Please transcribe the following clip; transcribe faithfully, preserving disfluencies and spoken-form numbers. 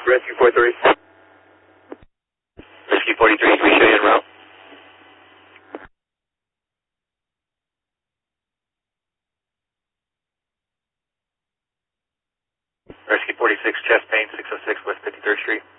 Rescue forty-three. Rescue forty-three, can we show you en route? Rescue forty-six, chest pain, six oh six West fifty-third Street.